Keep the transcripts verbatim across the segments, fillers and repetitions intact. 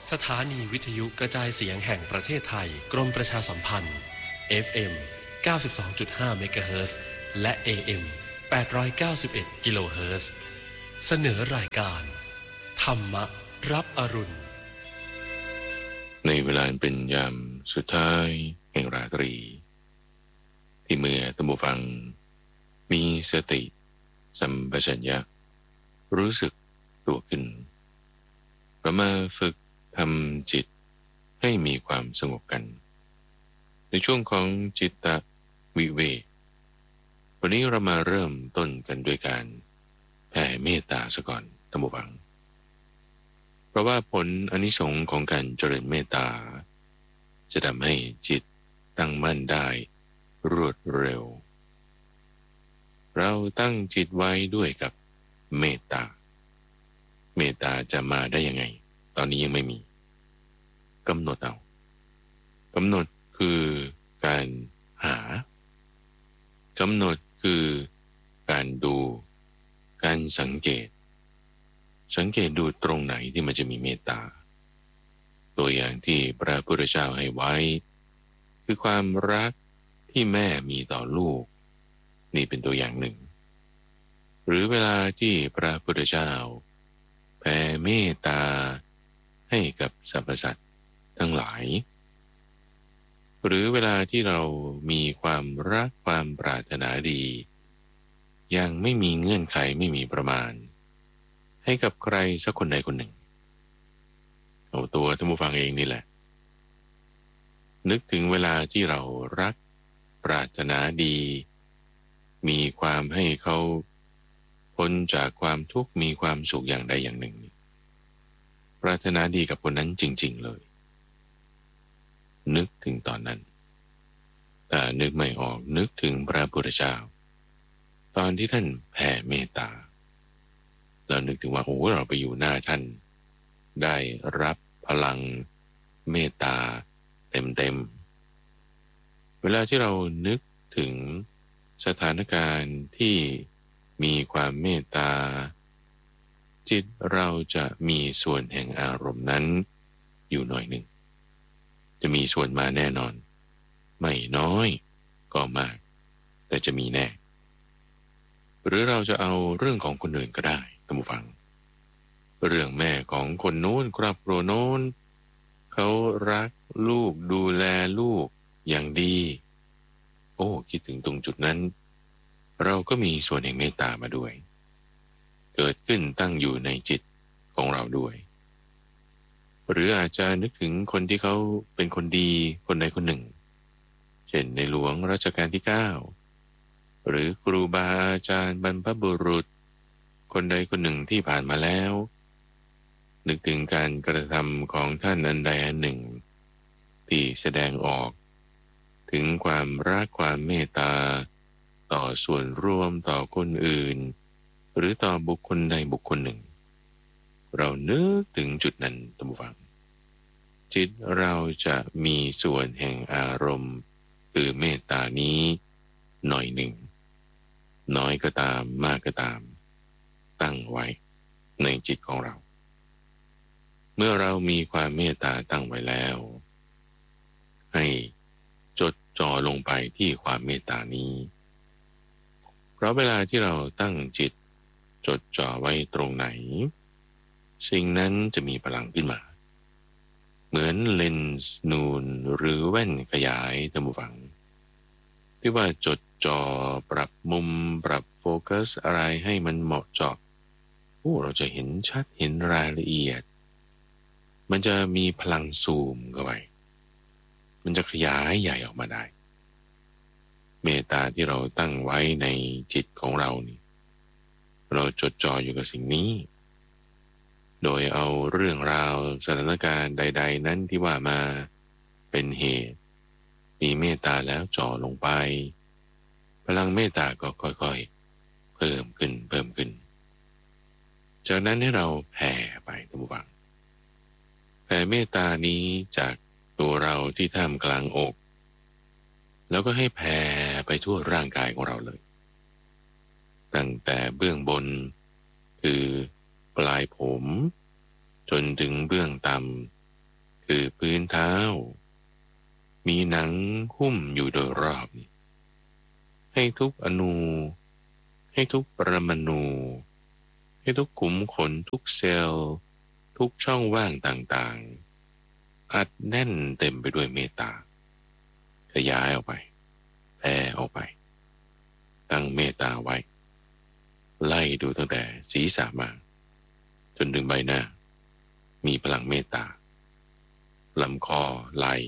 สถานีวิทยุกระจายเสียงแห่งประเทศไทยกรมประชาสัมพันธ์ เอฟ เอ็ม เก้าสิบสองจุดห้า เมกะเฮิรตซ์และ เอ เอ็ม แปดร้อยเก้าสิบเอ็ด กิโลเฮิรตซ์เสนอรายการธรรมรับอรุณในเวลาเป็นยามสุดท้ายแห่งราตรีที่เมื่อท่านผู้ฟังมีสติสัมปชัญญะรู้สึกตัวขึ้นเรามาฝึกทำจิตให้มีความสงบกันในช่วงของจิตตวิเวกวันนี้เรามาเริ่มต้นกันด้วยการแผ่เมตตาซะก่อนท่านผู้ฟังเพราะว่าผลอานิสงส์ของการเจริญเมตตาจะทำให้จิตตั้งมั่นได้รวดเร็วเราตั้งจิตไว้ด้วยกับเมตตาเมตตาจะมาได้ยังไงตอนนี้ยังไม่มีกำหนดเอากำหนดคือการหากำหนดคือการดูการสังเกตสังเกตดูตรงไหนที่มันจะมีเมตตาตัวอย่างที่พระพุทธเจ้าให้ไว้คือความรักที่แม่มีต่อลูกนี่เป็นตัวอย่างหนึ่งหรือเวลาที่พระพุทธเจ้าแผ่เมตตาให้กับสรรพสัตว์ทั้งหลายหรือเวลาที่เรามีความรักความปรารถนาดียังไม่มีเงื่อนไขไม่มีประมาณให้กับใครสักคนใดคนหนึ่งเอาตัวท่านผู้ฟังเองนี่แหละนึกถึงเวลาที่เรารักปรารถนาดีมีความให้เขาพ้นจากความทุกข์มีความสุขอย่างใดอย่างหนึ่งปรารถนาดีกับคนนั้นจริงๆเลยนึกถึงตอนนั้นแต่นึกไม่ออกนึกถึงพระพุทธเจ้าตอนที่ท่านแผ่เมตตาเรานึกถึงว่าโอ้เราไปอยู่หน้าท่านได้รับพลังเมตตาเต็มๆเวลาที่เรานึกถึงสถานการณ์ที่มีความเมตตาจิตเราจะมีส่วนแห่งอารมณ์นั้นอยู่หน่อยหนึ่งจะมีส่วนมาแน่นอนไม่น้อยก็มากแต่จะมีแน่หรือเราจะเอาเรื่องของคนอื่นก็ได้ท่านผู้ฟังเรื่องแม่ของคนโน้นครอบครัวโน้นเขารักลูกดูแลลูกอย่างดีโอ้คิดถึงตรงจุดนั้นเราก็มีส่วนแห่งเมตตามาด้วยเกิดขึ้นตั้งอยู่ในจิตของเราด้วยหรืออาจจะนึกถึงคนที่เขาเป็นคนดีคนใดคนหนึ่งเช่นในหลวงรัชกาลที่เก้าหรือครูบาอาจารย์บรรพบุรุษคนใดคนหนึ่งที่ผ่านมาแล้วนึกถึงการกระทำของท่านอันใดอันหนึ่งที่แสดงออกถึงความรักความเมตตาต่อส่วนรวมต่อคนอื่นหรือต่อบุคคลใดบุคคลหนึ่งเรานึกถึงจุดนั้นท่านผู้ฟังจิตเราจะมีส่วนแห่งอารมณ์คือเมตตานี้หน่อยหนึ่งน้อยก็ตามมากก็ตามตั้งไว้ในจิตของเราเมื่อเรามีความเมตตาตั้งไว้แล้วให้จดจ่อลงไปที่ความเมตตานี้เพราะเวลาที่เราตั้งจิตจดจ่อไว้ตรงไหนสิ่งนั้นจะมีพลังขึ้นมาเหมือนเลนส์นูนหรือแว่นขยายท่านผู้ฟังที่ว่าจดจ่อปรับมุมปรับโฟกัสอะไรให้มันเหมาะเจาะโอ้เราจะเห็นชัดเห็นรายละเอียดมันจะมีพลังซูมเข้าไปมันจะขยายใหญ่ออกมาได้เมตตาที่เราตั้งไว้ในจิตของเรานี่เราจดจ่ออยู่กับสิ่งนี้โดยเอาเรื่องราวสถานการณ์ใดๆนั้นที่ว่ามาเป็นเหตุมีเมตตาแล้วจ่อลงไปพลังเมตตาก็ค่อยๆเพิ่มขึ้นเพิ่มขึ้นจากนั้นให้เราแผ่ไปท่านผู้ฟังแผ่เมตตานี้จากตัวเราที่ท่ามกลางอกแล้วก็ให้แผ่ไปทั่วร่างกายของเราเลยตั้งแต่เบื้องบนคือปลายผมจนถึงเบื้องต่คือพื้นเท้ามีหนังหุ้มอยู่โดยรอบนี่ให้ทุกอนูให้ทุกปรมาณูให้ทุกขุมขนทุกเซลล์ทุกช่องว่างต่างๆอัดแน่นเต็มไปด้วยเมตตาขยายออกไปแผ่ออกไปตั้งเมตตาไว้ไล่ดูตั้งแต่ศีรษะมาจนถึงใบหน้ามีพลังเมตตาลำคอไหล่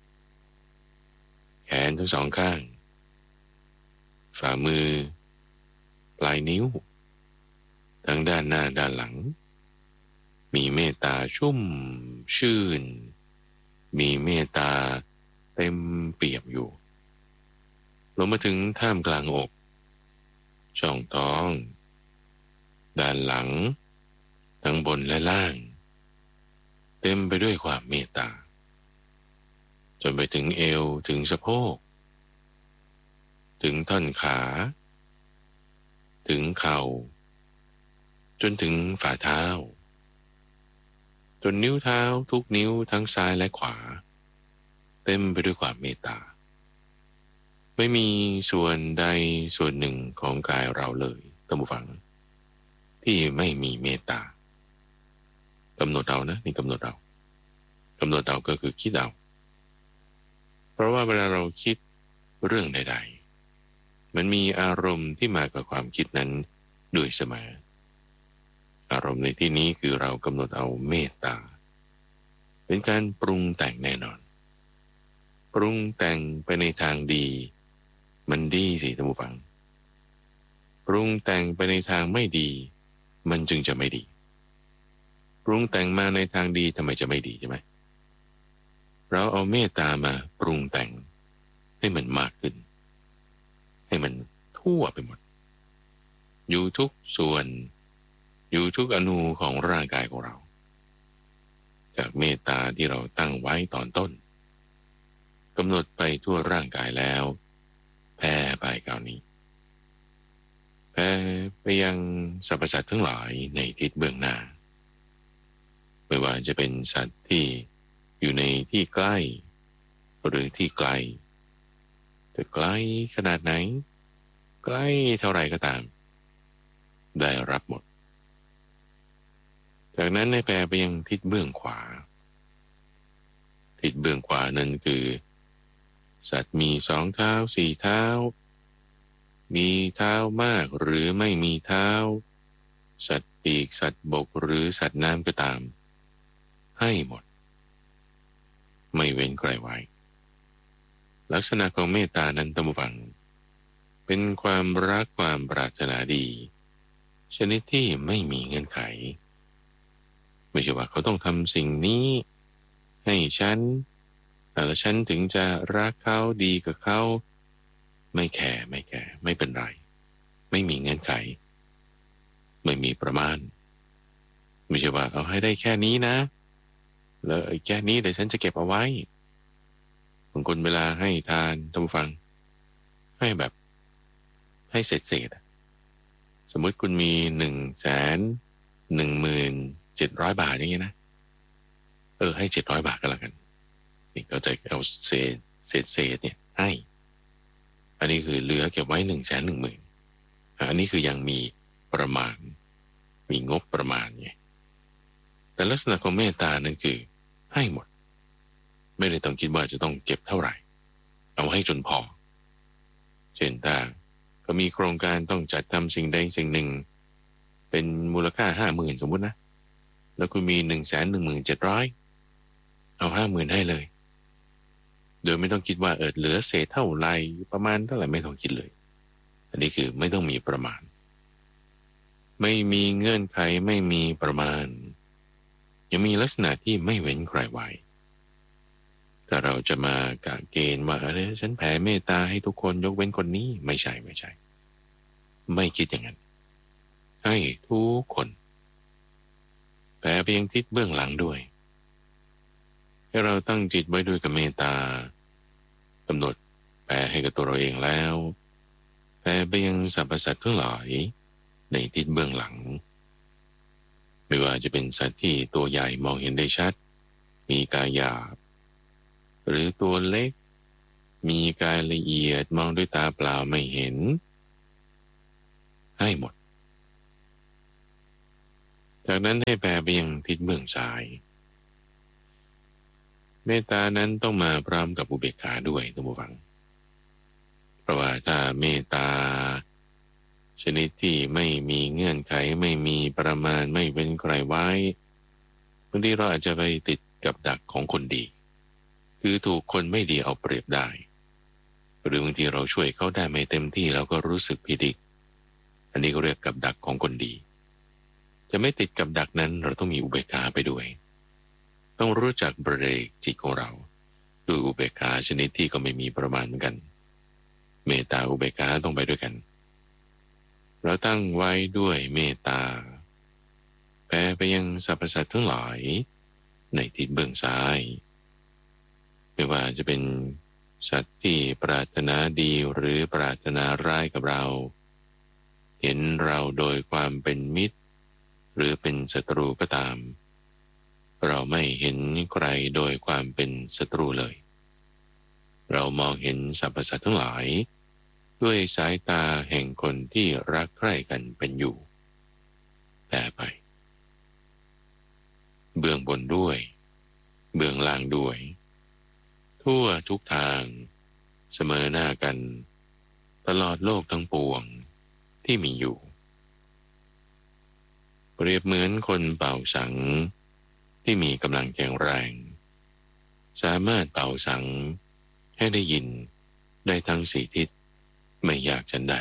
แขนทั้งสองข้างฝ่ามือปลายนิ้วทั้งด้านหน้าด้านหลังมีเมตตาชุ่มชื่นมีเมตตาเต็มเปี่ยมอยู่ลงมาถึงท่ามกลางอกช่องท้องด้านหลังทั้งบนและล่างเต็มไปด้วยความเมตตาจนไปถึงเอวถึงสะโพกถึงท่อนขาถึงเข่าจนถึงฝ่าเท้าจนนิ้วเท้าทุกนิ้วทั้งซ้ายและขวาเต็มไปด้วยความเมตตาไม่มีส่วนใดส่วนหนึ่งของกายเราเลยท่านผู้ฟังที่ไม่มีเมตตากำหนดเอานะนี่กำหนดเอากำหนดเอาก็คือคิดเอาเพราะว่าเวลาเราคิดเรื่องใดๆมันมีอารมณ์ที่มากับความคิดนั้นด้วยเสมออารมณ์ในที่นี้คือเรากำหนดเอาเมตตาเป็นการปรุงแต่งแน่นอนปรุงแต่งไปในทางดีมันดีสิท่านผู้ฟังปรุงแต่งไปในทางไม่ดีมันจึงจะไม่ดีปรุงแต่งมาในทางดีทำไมจะไม่ดีใช่ไหมเราเอาเมตตามาปรุงแต่งให้มันมากขึ้นให้มันทั่วไปหมดอยู่ทุกส่วนอยู่ทุกอนูของร่างกายของเราจากเมตตาที่เราตั้งไว้ตอนต้นกำหนดไปทั่วร่างกายแล้วแผ่ไปคราวนี้แผ่ไปยังสรรพสัตว์ทั้งหลายในทิศเบื้องหน้าไม่ว่าจะเป็นสัตว์ที่อยู่ในที่ใกล้หรือที่ไกลจะไกลขนาดไหนใกล้เท่าไรก็ตามได้รับหมดจากนั้นในแผ่ไปยังทิศเบื้องขวาทิศเบื้องขวานั้นคือสัตว์มีสองเท้าสี่เท้ามีเท้ามากหรือไม่มีเท้าสัตว์ปีกสัตว์บกหรือสัตว์น้ำก็ตามให้หมดไม่เว้นใครไว้ลักษณะของเมตตานั้นท่านผู้ฟังเป็นความรักความปรารถนาดีชนิดที่ไม่มีเงื่อนไขไม่ใช่ว่าเขาต้องทำสิ่งนี้ให้ฉันแล้วฉันถึงจะรักเขาดีกับเขาไม่แคร์ไม่แคร์ไม่เป็นไรไม่มีเงื่อนไขไม่มีประมาณไม่ใช่ว่าเอาให้ได้แค่นี้นะแล้วไอ้แค่นี้เดี๋ยวฉันจะเก็บเอาไว้บางคนเวลาให้ทานท่านผู้ฟังให้แบบให้เศษเศษสมมติคุณมีหนึ่งแสนหนึ่งหมื่นเจ็ดร้อยบาทอย่างเงี้ยนะเออให้เจ็ดร้อยบาทก็แล้วกันนี่ก็จะเอาเศษเศษเศษเนี่ยให้อันนี้คือเหลือเก็บไว้หนึ่งแสนหนึ่งหมื่นอันนี้คือยังมีประมาณมีงบประมาณไงแต่ลักษณะของเมตตานั้นคือให้หมดไม่ได้ต้องคิดว่าจะต้องเก็บเท่าไหร่เอาให้จนพอเช่นถ้าก็มีโครงการต้องจัดทำสิ่งใดสิ่งหนึ่งเป็นมูลค่าห้าหมื่นสมมุตินะแล้วคุณมีหนึ่งแสนหนึ่งหมื่นเจ็ดร้อยเอาห้าหมื่นให้เลยโดยไม่ต้องคิดว่าเออเหลือเศษเท่าไรประมาณเท่าไหร่ไม่ต้องคิดเลยอันนี้คือไม่ต้องมีประมาณไม่มีเงื่อนไขไม่มีประมาณยังมีลักษณะที่ไม่เว้นใครไว้แต่เราจะมากะเกณฑ์ว่าอะไรฉันแผ่เมตตาให้ทุกคนยกเว้นคนนี้ไม่ใช่ไม่ใช่ไม่คิดอย่างนั้นให้ทุกคนแผ่ไปยังทิศเบื้องหลังด้วยให้เราตั้งจิตไว้ด้วยกับเมตตากำหนดแผ่ให้กับตัวเราเองแล้วแผ่ไปยังสรรพสัตว์ทั้งหลายในทิศเบื้องหลังไม่ว่าจะเป็นสัตว์ที่ตัวใหญ่มองเห็นได้ชัดมีกายหยาบหรือตัวเล็กมีกายละเอียดมองด้วยตาเปล่าไม่เห็นให้หมดจากนั้นให้แปลไปยังทิศเบื้องซ้ายเมตตานั้นต้องมาพร้อมกับอุเบกขาด้วยท่านผู้ฟังเพราะว่าถ้าเมตตาชนิดที่ไม่มีเงื่อนไขไม่มีประมาณไม่เป็นใครไว้บางทีเราอาจจะไปติดกับดักของคนดีคือถูกคนไม่ดีเอาเปรียบได้หรือบางทีเราช่วยเขาได้ไม่เต็มที่แล้วก็รู้สึกผิดอีกอันนี้ก็เรียกกับดักของคนดีจะไม่ติดกับดักนั้นเราต้องมีอุเบกขาไปด้วยต้องรู้จักเบรกจิตของเราด้วยอุเบกขาชนิดที่ก็ไม่มีประมาณเหมือนกันเมตตาอุเบกขาต้องไปด้วยกันเราตั้งไว้ด้วยเมตตาแผ่ไปยังสรรพสัตว์ทั้งหลายในทิศเบื้องซ้ายไม่ว่าจะเป็นสัตว์ที่ปรารถนาดีหรือปรารถนาร้ายกับเราเห็นเราโดยความเป็นมิตรหรือเป็นศัตรูก็ตามเราไม่เห็นใครโดยความเป็นศัตรูเลยเรามองเห็นสรรพสัตว์ทั้งหลายด้วยสายตาแห่งคนที่รักใคร่กันเป็นอยู่แปลไปเบื้องบนด้วยเบื้องล่างด้วยทั่วทุกทางเสมอหน้ากันตลอดโลกทั้งปวงที่มีอยู่เปรียบเหมือนคนเป่าสังที่มีกำลังแข็งแรงสามารถเป่าสังให้ได้ยินได้ทั้งสี่ทิศไม่ยากฉันใด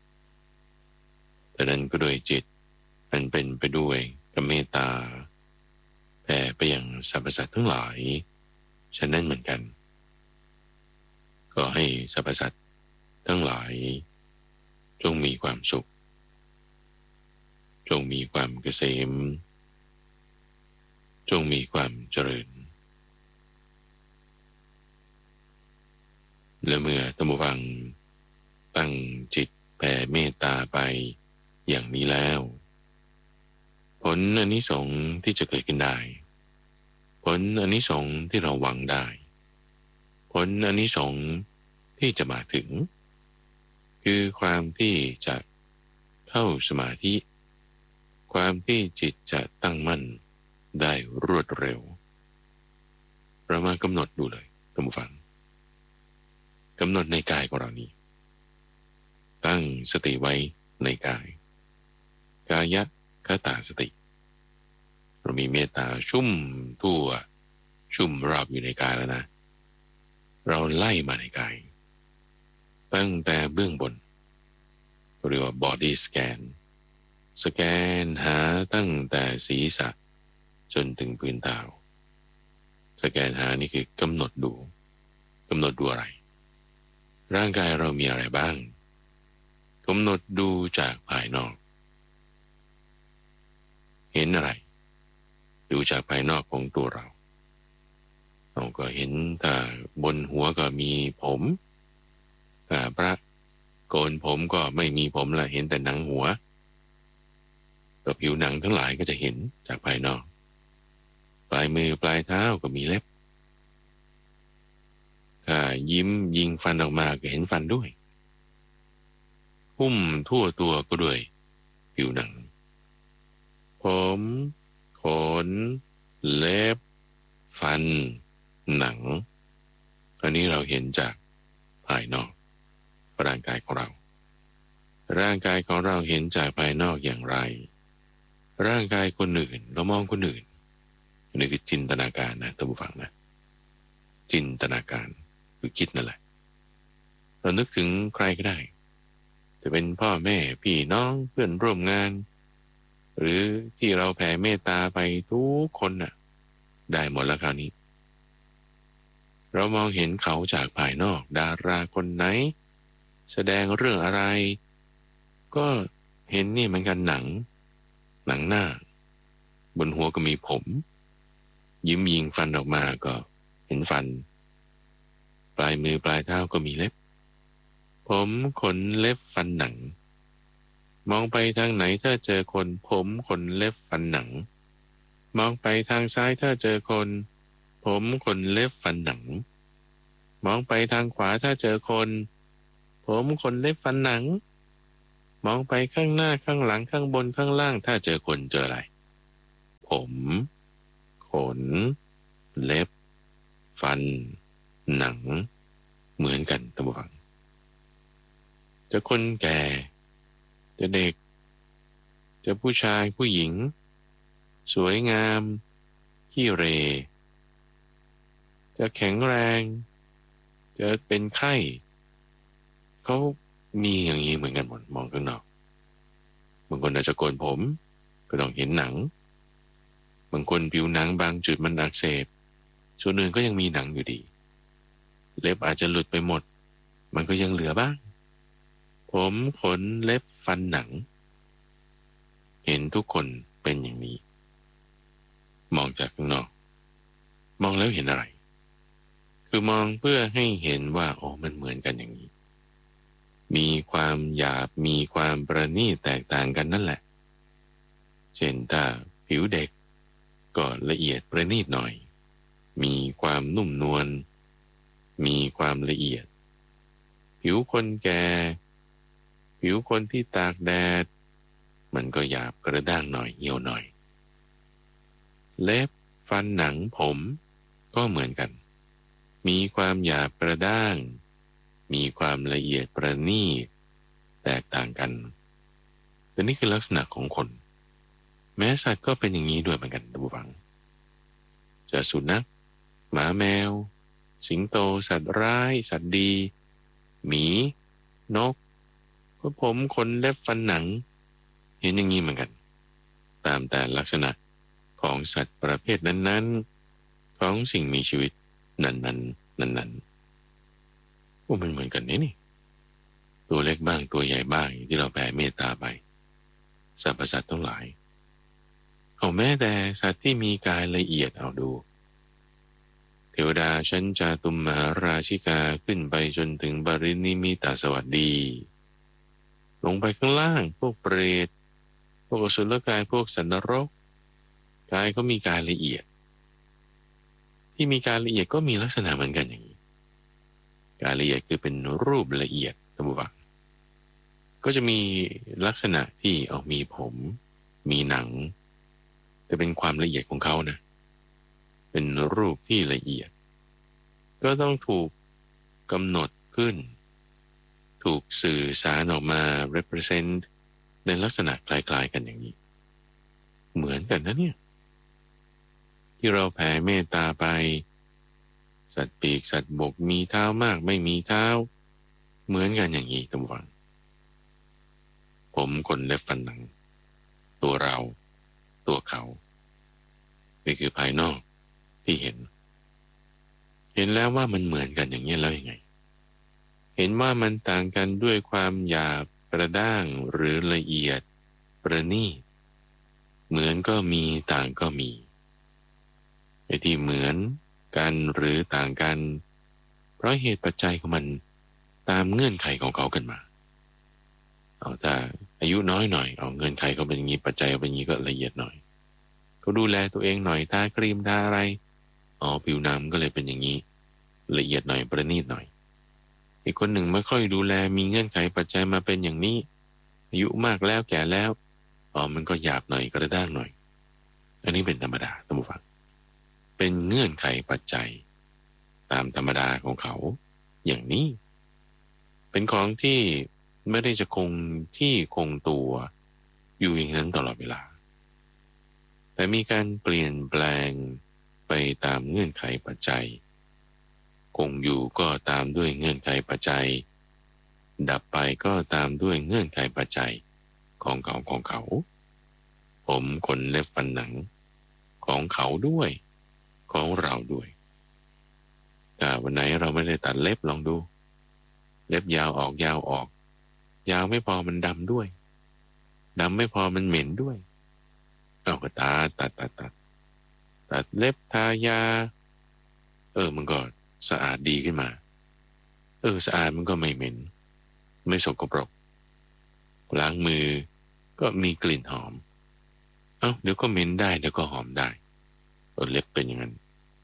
แต่นั้นก็โดยจิตอันเป็นไปด้วยกับเมตตาแผ่ไปยังสรรพสัตว์ทั้งหลายฉะนั้นเหมือนกันก็ให้สรรพสัตว์ทั้งหลายจงมีความสุขจงมีความเกษมจงมีความเจริญและเมื่อท่านผู้ฟังตั้งจิตแผ่เมตตาไปอย่างนี้แล้วผลอานิสงส์ที่จะเกิดขึ้นได้ผลอานิสงส์ที่เราหวังได้ผลอานิสงส์ที่จะมาถึงคือความที่จะเข้าสมาธิความที่จิตจะตั้งมั่นได้รวดเร็วเรามากำหนดดูเลยท่านผู้ฟังกำหนดในกายของเรานี้ตั้งสติไว้ในกายกายะคตาสติเรามีเมตตาชุ่มทั่วชุ่มรอบอยู่ในกายแล้วนะเราไล่มาในกายตั้งแต่เบื้องบนเรียกว่า body scan สแกนหาตั้งแต่ศีรษะจนถึงพื้นเท้าสแกนหานี่คือกำหนดดูกำหนดดูอะไรร่างกายเรามีอะไรบ้างกำหนดดูจากภายนอกเห็นอะไรดูจากภายนอกของตัวเราเราก็เห็นถ้าบนหัวก็มีผมถ้าพระโกนผมก็ไม่มีผมละเห็นแต่หนังหัวตัวผิวหนังทั้งหลายก็จะเห็นจากภายนอกปลายมือปลายเท้าก็มีเล็บถ้ายิ้มยิงฟันออกมาก็เห็นฟันด้วยหุ้มทั่วตัวก็ด้วยผิวหนังผมขนเล็บฟันหนังอันนี้เราเห็นจากภายนอกร่างกายของเราร่างกายของเราเห็นจากภายนอกอย่างไรร่างกายคนอื่นเรามองคนอื่นนี่คือจินตนาการนะท่านผู้ฟังนะจินตนาการคือคิดนั่นแหละเรานึกถึงใครก็ได้จะเป็นพ่อแม่พี่น้องเพื่อนร่วมงานหรือที่เราแผ่เมตตาไปทุกคนน่ะได้หมดแล้วคราวนี้เรามองเห็นเขาจากภายนอกดาราคนไหนแสดงเรื่องอะไรก็เห็นนี่เหมือนกันหนังหนังหน้าบนหัวก็มีผมยิ้มยิงฟันออกมาก็เห็นฟันปลายมือปลายเท้าก็มีเล็บผมขนเล็บฟันหนังมองไปทางไหนถ้าเจอคนผมขนเล็บฟันหนังมองไปทางซ้ายถ้าเจอคนผมขนเล็บฟันหนังมองไปทางขวาถ้าเจอคนผมขนเล็บฟันหนังมองไปข้างหน้าข้างหลังข้างบนข้างล่างถ้าเจอคนเจออะไรผมขนเล็บฟันหนังเหมือนกันท่านผู้ฟังจะคนแก่จะเด็กจะผู้ชายผู้หญิงสวยงามขี้เหร่จะแข็งแรงจะเป็นไข้เขามีอย่างนี้เหมือนกันหมดมองข้างนอกบางคนอาจจะโกนผมก็ต้องเห็นหนังบางคนผิวหนังบางจุดมันอักเสบส่วนอื่นก็ยังมีหนังอยู่ดีเล็บอาจจะหลุดไปหมดมันก็ยังเหลือบ้างผมขนเล็บฟันหนังเห็นทุกคนเป็นอย่างนี้มองจากข้างนอกมองแล้วเห็นอะไรคือมองเพื่อให้เห็นว่าโอ้มันเหมือนกันอย่างนี้มีความหยาบมีความประณีตแตกต่างกันนั่นแหละเช่นถ้าผิวเด็กก็ละเอียดประณีตหน่อยมีความนุ่มนวลมีความละเอียดผิวคนแก่ผิวคนที่ตากแดดมันก็หยาบกระด้างหน่อยเหี่ยวหน่อยเล็บฟันหนังผมก็เหมือนกันมีความหยาบกระด้างมีความละเอียดประณีตแตกต่างกันแต่นี่คือลักษณะของคนแม้สัตว์ก็เป็นอย่างนี้ด้วยเหมือนกันท่านผู้ฟังจะสุนัขหมาแมวสิงโตสัตว์ร้ายสัตว์ดีหมีนกก็ผมขนเล็บฟันหนังเห็นอย่างนี้เหมือนกันตามแต่ลักษณะของสัตว์ประเภทนั้นๆของสิ่งมีชีวิตนั้นๆนั้นๆว่ามันเหมือนกันนี่นี่ตัวเล็กบ้างตัวใหญ่บ้างที่เราแผ่เมตตาไปสรรพสัตว์ทั้งหลายเอาแม้แต่สัตว์ที่มีกายละเอียดเอาดูเทวดาชั้นจาตุมมหาราชิกาขึ้นไปจนถึงบรินิมิตาสวัสดีลงไปข้างล่างพวกเปรตพวกอสุรกายพวกสันนรกกายก็มีกายละเอียดที่มีกายละเอียดก็มีลักษณะเหมือนกันอย่างนี้กายละเอียดคือเป็นรูปละเอียดท่านผู้ฟังก็จะมีลักษณะที่เอามีผมมีหนังแต่เป็นความละเอียดของเขานะเป็นรูปที่ละเอียดก็ต้องถูกกำหนดขึ้นถูกสื่อสารออกมา represent ในลักษณะคล้ายๆกันอย่างนี้เหมือนกันนะเนี่ยที่เราแผ่เมตตาไปสัตว์ปีกสัตว์บกมีเท้ามากไม่มีเท้าเหมือนกันอย่างนี้ท่านผู้ฟังผมขนเล็บฟันหนังตัวเราตัวเขานี่คือภายนอกที่เห็นเห็นแล้วว่ามันเหมือนกันอย่างนี้แล้วยังไงเห็นว่ามันต่างกันด้วยความหยาบกระด้างหรือละเอียดประณีตเหมือนก็มีต่างก็มีไอ้ที่เหมือนกันหรือต่างกันเพราะเหตุปัจจัยของมันตามเงื่อนไขของเขากันมาเอาแต่อายุน้อยหน่อยเอาเงื่อนไขเขาเป็นอย่างนี้ปัจจัยเขาเป็นอย่างนี้ก็ละเอียดหน่อยเขาดูแลตัวเองหน่อยทาครีมทาอะไรอ๋อผิวหนังก็เลยเป็นอย่างนี้ละเอียดหน่อยประณีตหน่อยอีกคนหนึ่งไม่ค่อยดูแลมีเงื่อนไขปัจจัยมาเป็นอย่างนี้อายุมากแล้วแก่แล้วอ๋อมันก็หยาบหน่อยกระด้างหน่อยอันนี้เป็นธรรมดาท่านผู้ฟังเป็นเงื่อนไขปัจจัยตามธรรมดาของเขาอย่างนี้เป็นของที่ไม่ได้จะคงที่คงตัวอยู่อย่างนั้นตลอดเวลาแต่มีการเปลี่ยนแปลงไปตามเงื่อนไขปัจจัยคงอยู่ก็ตามด้วยเงื่อนไขปัจจัยดับไปก็ตามด้วยเงื่อนไขปัจจัยของเขาของเขาผมขนเล็บฟันหนังของเขาด้วยของเราด้วยแต่วันไหนเราไม่ได้ตัดเล็บลองดูเล็บยาวออกยาวออกยาวไม่พอมันดำด้วยดำไม่พอมันเหม็นด้วยเอาก็ตาตัดตัดตัดตัดเล็บทายาเออมันก็สะอาดดีขึ้นมาเออสะอาดมันก็ไม่เหม็นไม่สกปรกล้างมือก็มีกลิ่นหอมเอ้าเดี๋ยวก็เหม็นได้เดี๋ยวก็หอมได้เออเล็บเป็นอย่างนั้น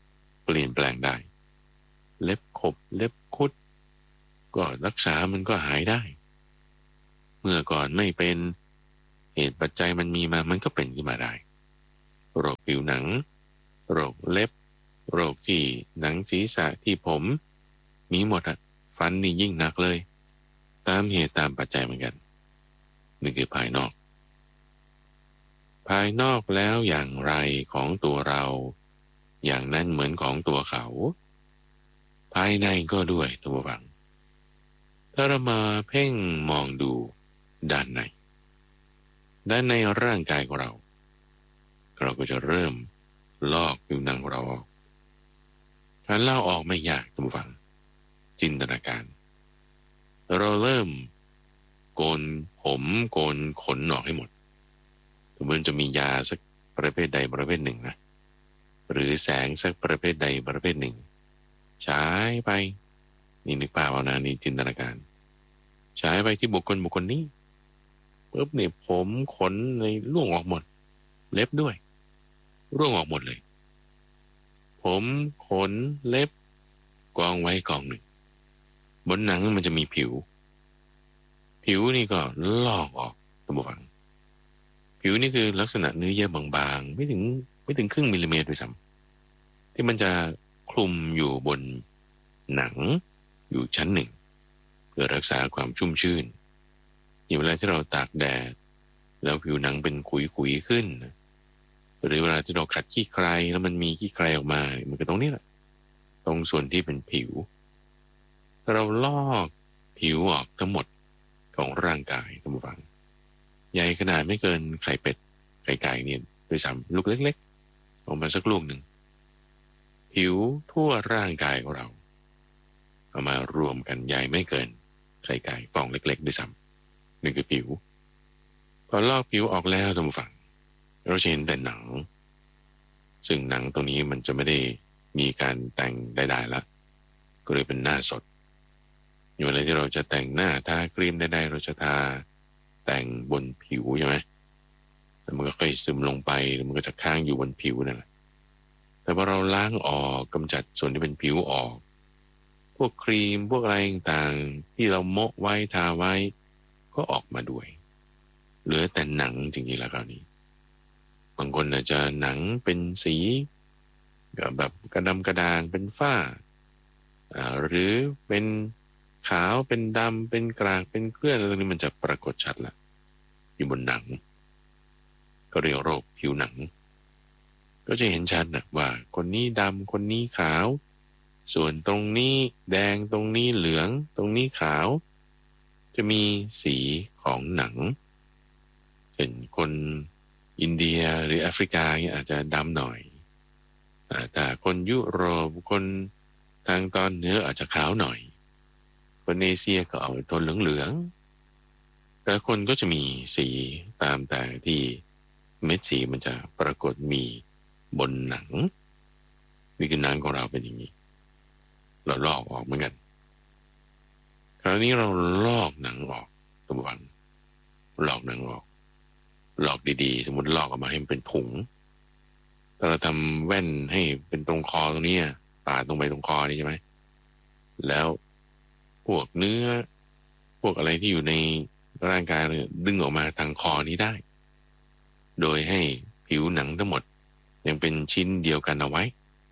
เปลี่ยนแปลงได้เล็บขบเล็บคุดก็รักษามันก็หายได้เมื่อก่อนไม่เป็นเหตุปัจจัยมันมีมามันก็เป็นขึ้นมาได้โรคผิวหนังโรคเล็บโรคที่หนังศีรษะที่ผมมีหมดอ่ะฟันนี่ยิ่งหนักเลยตามเหตุตามปัจจัยเหมือนกันนี่คือภายนอกภายนอกแล้วอย่างไรของตัวเราอย่างนั้นเหมือนของตัวเขาภายในก็ด้วยตัวฟังถ้าเรามาเพ่งมองดูด้านในด้านในร่างกายของเราเราก็จะเริ่มลอกผิวหนังของเราออกการลอกออกไม่ยากตัวฟังจินตนาการเราเริ่มโกนผมโกนขนออกให้หมดมันจะมียาสักประเภทใดประเภทหนึ่งนะหรือแสงสักประเภทใดประเภทหนึ่งฉายไปนี่นึกภาพเอานะนี่จินตนาการฉายไปที่บุคคลบุคคลนี้ปุ๊บเนี่ยผมขนในร่วงออกหมดเล็บด้วยร่วงออกหมดเลยผมขนเล็บกองไว้กองหนึ่งบนหนังมันจะมีผิวผิวนี่ก็ลอกออกท่านผู้ฟังผิวนี่คือลักษณะเนื้อเยื่อบางๆไม่ถึงไม่ถึงครึ่งมิลลิเมตรด้วยซ้ำที่มันจะคลุมอยู่บนหนังอยู่ชั้นหนึ่งเพื่อรักษาความชุ่มชื่นอย่างเวลาที่เราตากแดดแล้วผิวหนังเป็นขุยๆขึ้นหรือเวลาที่เราขัดขี้ใครแล้วมันมีขี้ใครออกมามันก็ตรงนี้แหละตรงส่วนที่เป็นผิวเราลอกผิวออกทั้งหมดของร่างกายท่านผู้ฟังใหญ่ขนาดไม่เกินไข่เป็ดไข่ไก่เนี่ยโดยซ้ำลูกเล็กๆออกมาสักลูกหนึ่งผิวทั่วร่างกายของเราเอามารวมกันใหญ่ไม่เกินไข่ไก่ฟองเล็กๆด้วยซ้ำนี่คือผิวพอลอกผิวออกแล้วท่านผู้ฟังเราจะเห็นแต่หนังซึ่งหนังตรงนี้มันจะไม่ได้มีการแต่งใดๆละก็เลยเป็นหน้าสดอยู่อะไรที่เราจะแต่งหน้าทาครีมใดๆเราจะทาแต่งบนผิวใช่ไหมแล้วมันก็ค่อยซึมลงไปแล้วมันก็จะค้างอยู่บนผิวนั่นแหละแต่พอเราล้างออกกำจัดส่วนที่เป็นผิวออกพวกครีมพวกอะไรต่างๆที่เราโมะไว้ทาไว้ก็ออกมาด้วยเหลือแต่หนังจริงๆแล้วคราวนี้บางคนอาจจะหนังเป็นสีแบบกระดำกระด่างเป็นฝ้าหรือเป็นขาวเป็นดำเป็นกรากเป็นเกลื่อนตรงนี้มันจะปรากฏชัดละอยู่บนหนังก็เรียกโรคผิวหนังก็จะเห็นชัดนะว่าคนนี้ดำคนนี้ขาวส่วนตรงนี้แดงตรงนี้เหลืองตรงนี้ขาวจะมีสีของหนังเช่นคนอินเดียหรือแอฟริกาเนี่ยอาจจะดำหน่อยแต่คนยุโรปคนทางตอนเหนืออาจจะขาวหน่อยคนเอเชียก็เอาโทนเหลืองๆแต่คนก็จะมีสีตามแต่ที่เม็ดสีมันจะปรากฏมีบนหนังนี่คือหนังของเราเป็นอย่างนี้เราลอกออกเหมือนกันคราวนี้เราลอกหนังออกตัววันลอกหนังออกลอกดีๆสมมติลอกออกมาให้มันเป็นถุงถ้าเราทำแว่นให้เป็นตรงคอตรงนี้ปาดตรงไปตรงคอนี่ใช่ไหมแล้วพวกเนื้อพวกอะไรที่อยู่ในร่างกายเราดึงออกมาทางคอนี้ได้โดยให้ผิวหนังทั้งหมดยังเป็นชิ้นเดียวกันเอาไว้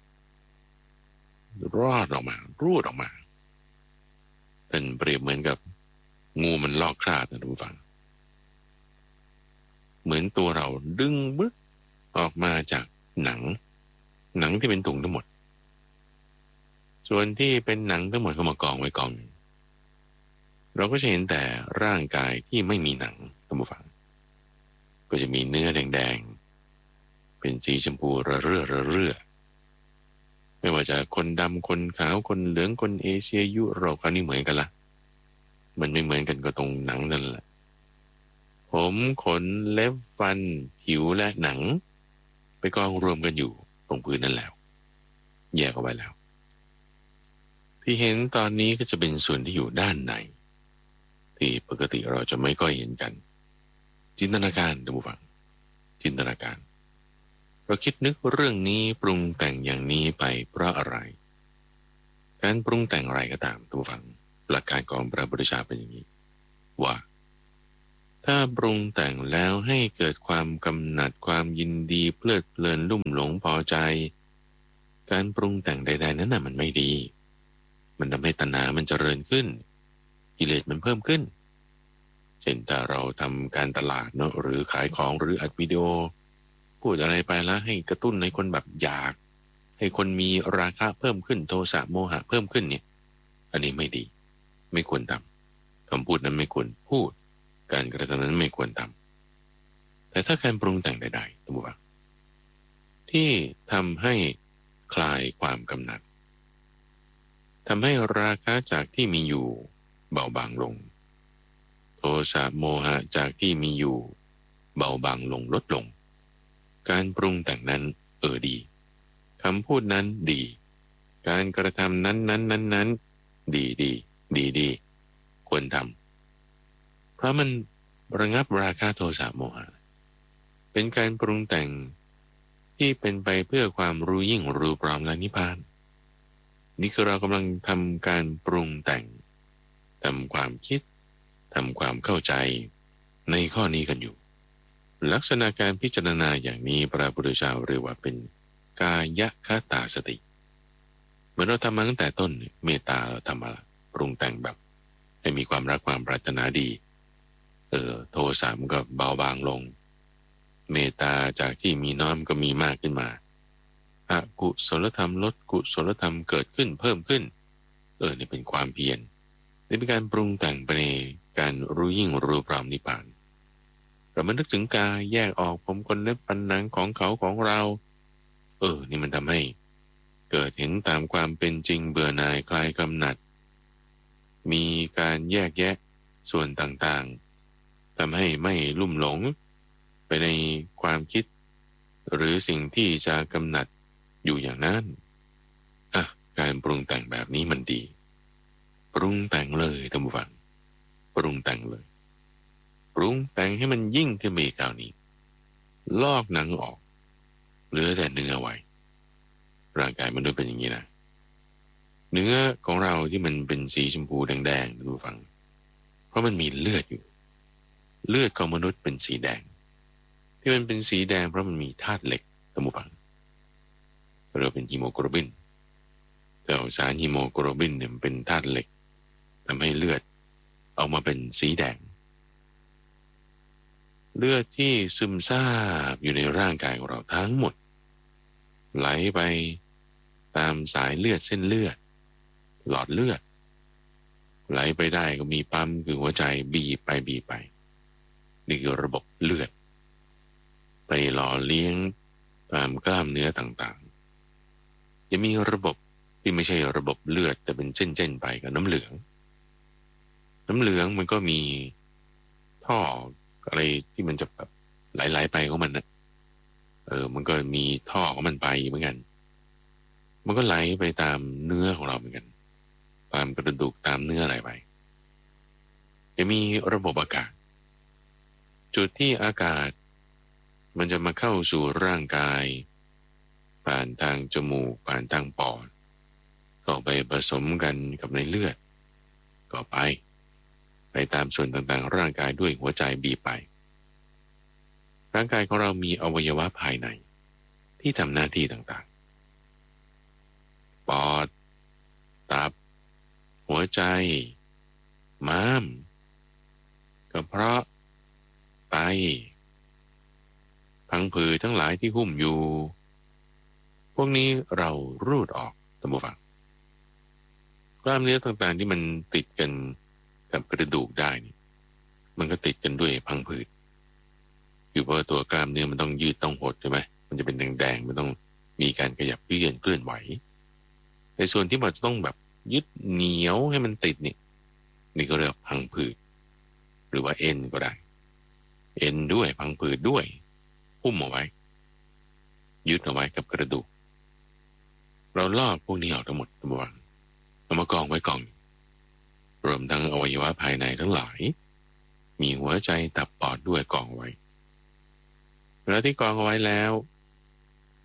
รอดออกมารูดออกมาเป็นเปรียบเหมือนกับงูมันลอกคราบนะทุกฝังเหมือนตัวเราดึงบึ๊กออกมาจากหนังหนังที่เป็นถุงทั้งหมดส่วนที่เป็นหนังทั้งหมดก็มากองไว้กองหนึ่งเราก็จะเห็นแต่ร่างกายที่ไม่มีหนังท่านผู้ฟังก็จะมีเนื้อแดงๆเป็นสีชมพูระเรื่อระเรื่อไม่ว่าจะคนดำคนขาวคนเหลืองคนเอเชียยุโรปเขานี่เหมือนกันละมันไม่เหมือนกันก็ตรงหนังนั่นแหละผมขนเล็บฟันผิวและหนังไปกองรวมกันอยู่ตรงพื้นนั่นแล้วแยกออกไปแล้วที่เห็นตอนนี้ก็จะเป็นส่วนที่อยู่ด้านในที่ปกติเราจะไม่ค่อยเห็นกันจินตนาการดูฟังจินตนาการเราคิดนึกเรื่องนี้ปรุงแต่งอย่างนี้ไปเพราะอะไรการปรุงแต่งอะไรก็ตามทุกฝังหลักการของพระพุทธเจ้าเป็นอย่างนี้ว่าถ้าปรุงแต่งแล้วให้เกิดความกำหนัดความยินดีเพลิดเพลินลุ่มหลงพอใจการปรุงแต่งใดๆนั้นน่ะมันไม่ดีมันทำให้ตัณหามันเจริญขึ้นกิเลสมันเพิ่มขึ้นเช่นถ้าเราทำการตลาดเนาะหรือขายของหรืออัดวิดีโอพูดอะไรไปแล้วให้กระตุ้นให้คนแบบอยากให้คนมีราคะเพิ่มขึ้นโทสะโมหะเพิ่มขึ้นเนี่ยอันนี้ไม่ดีไม่ควรทำคำพูดนั้นไม่ควรพูดการกระทำนั้นไม่ควรทำแต่ถ้าการปรุงแต่งใดๆตัวที่ทำให้คลายความกำหนัดทำให้ราคะจากที่มีอยู่เบาบางลงโทสะโมหะจากที่มีอยู่เบาบางลงลดลงการปรุงแต่งนั้นเออดีคำพูดนั้นดีการกระทำนั้นนั้นนั้นนั้นดีดีดีดีควรทำเพราะมันระงับราคะโทสะโมหะเป็นการปรุงแต่งที่เป็นไปเพื่อความรู้ยิ่งรู้พร้อมและนิพพานนี่คือเรากำลังทำการปรุงแต่งทำความคิดทำความเข้าใจในข้อนี้กันอยู่ลักษณะการพิจารณาอย่างนี้พระพุทธเจ้าเรียกว่าเป็นกายคตาสติเมื่อเราทำมาตั้งแต่ต้นเมตตาเราทำมาปรุงแต่งแบบให้มีความรักความปรารถนาดีเออโทสะมันก็เบาบางลงเมตตาจากที่มีน้อยมันก็มีมากขึ้นมาอกุศลธรรมลดกุศลธรรมเกิดขึ้นเพิ่มขึ้นเออนี่เป็นความเพียรนี่เป็นการปรุงแต่งไปในการรู้ยิ่งรู้พร้อมนิพพานเรามันนึกถึงกายแยกออกผมคนเล็บปันหนังของเขาของเราเออนี่มันทำให้เกิดเห็นตามความเป็นจริงเบื่อหน่ายคลายกำหนัดมีการแยกแยะส่วนต่างๆทำให้ไม่ลุ่มหลงไปในความคิดหรือสิ่งที่จะกำหนัดอยู่อย่างนั้นอ่ะการปรุงแต่งแบบนี้มันดีปรุงแต่งเลยท่านผู้ฟังปรุงแต่งเลยปรุงแต่งให้มันยิ่งขึ้นไปอีกคราวนี้ลอกหนังออกเหลือแต่เนื้อไว้ร่างกายมนุษย์เป็นอย่างนี้นะเนื้อของเราที่มันเป็นสีชมพูแดงๆท่านผู้ฟังเพราะมันมีเลือดอยู่เลือดของมนุษย์เป็นสีแดงที่มันเป็นสีแดงเพราะมันมีธาตุเหล็กท่านผู้ฟังเราเป็นฮีโมโกลบินแต่สารฮีโมโกลบินเนี่ยมันเป็นธาตุเหล็กทำให้เลือดออกมาเป็นสีแดงเลือดที่ซึมซาบอยู่ในร่างกายของเราทั้งหมดไหลไปตามสายเลือดเส้นเลือดหลอดเลือดไหลไปได้ก็มีปั๊มคือหัวใจบีบไปบีบไปนี่คือระบบเลือดไปหล่อเลี้ยงตามกล้ามเนื้อต่างๆจะมีระบบที่ไม่ใช่ระบบเลือดแต่เป็นเส้นๆไปกับน้ำเหลืองน้ำเหลืองมันก็มีท่ออะไรที่มันจะแบบไหลๆไปของมันนะเออมันก็มีท่อของมันไปเหมือนกันมันก็ไหลไปตามเนื้อของเราเหมือนกันตามกระดูกตามเนื้ออะไรไปจะมีระบบอากาศจุดที่อากาศมันจะมาเข้าสู่ร่างกายผ่านทางจมูกผ่านทางปอดก็ไปผสมกันกับในเลือดก็ไปไปตามส่วนต่างๆร่างกายด้วยหัวใจบีบไปร่างกายของเรามีอวัยวะภายในที่ทำหน้าที่ต่างๆปอดตับหัวใจม้ามกระเพาะไตพังผืดทั้งหลายที่หุ้มอยู่พวกนี้เรารูดออกท่านผู้ฟังกล้ามเนื้อต่างๆที่มันติดกันกับกระดูกได้นี่มันก็ติดกันด้วยพังผืดคือเพราะตัวกล้ามเนื้อมันต้องยืดต้องหดใช่ไหมมันจะเป็นแดงๆมันต้องมีการขยับเลื่อนเคลื่อนไหวในส่วนที่มันจะต้องแบบยึดเหนียวให้มันติดนี่นี่ก็เรียกพังผืดหรือว่าเอ็นก็ได้เอ็นด้วยพังผืดด้วยหุ้มเอาไว้ยึดเอาไว้กับกระดูกเราลอกพวกนี้ออกทั้งหมดทั้งมวลเอามากองไว้กองรวมทั้งอวัยวะภายในทั้งหลายมีหัวใจตับปอดด้วยกองไว้เวลาที่กองเอาไว้แล้ว